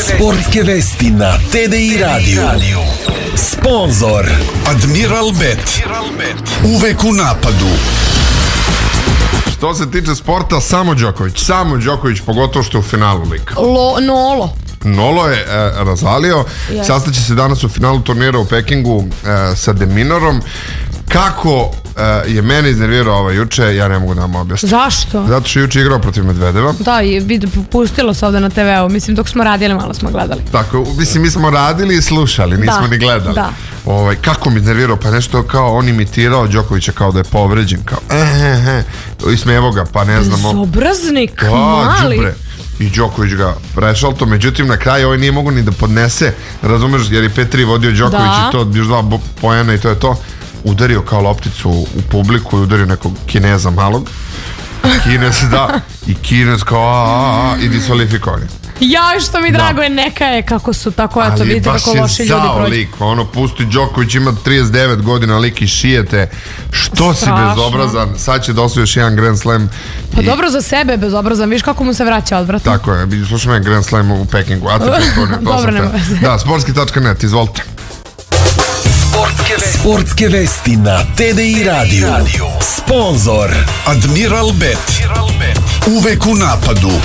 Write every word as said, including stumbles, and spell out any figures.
Sportske vesti na T D I radiju. Sponzor Admiral Bet. Uvek u napadu. Što se tiče sporta, samo Đoković. Samo Đoković, pogotovo što je u finalu lika. Lo, Nolo. Nolo je e, razvalio. Yes. Sastaće se danas u finalu turnira u Pekingu e, sa Deminorom. Kako e, je mene iznervirao ovaj juče, ja ne mogu da vam objasnim. Zašto? Zato što je juče igrao protiv Medvedeva. Da, i vidio, pustilo se ovde na te ve u. Mislim, dok smo radili, malo smo gledali. Tako, mislim, mi smo radili i slušali, nismo Da, ni gledali. da. Ovaj, kako mi iznervirao, pa nešto kao on imitirao Đokovića kao da je povređen, kao ehehe, ismevo ga, pa ne znamo. Zobraznik, Da, mali. đubre. I Đoković ga prešalto, međutim na kraju ovaj nije mogu ni da podnese, razumeš, jer je pet tri vodio Đoković Da. i to još dva bo- pojena i to je to. Udario kao lopticu u publiku i udario nekog Kineza malog. Kinez, da, i Kinez kao a, a, a, i diskvalifikovan je. Ja, što mi drago je, neka je kako su tako, eto, Ali vidite baš kako je loši ljudi zao prođu. lik, ono, pusti Đoković, ima trideset devet godina, lik i šijete. Što si Strašno. bezobrazan, sad će da osvoji još jedan Grand Slam. Pa I- dobro za sebe, bezobrazan, viš kako mu se vraća odvratno. Tako je, slušaj me Grand Slam u Pekingu, a te to Dobro, sam nema te- veze. Da, sportski tačka net, izvolite. Sportske vesti na T D I radiju. Sponzor Admiral Bet. Uvek u napadu.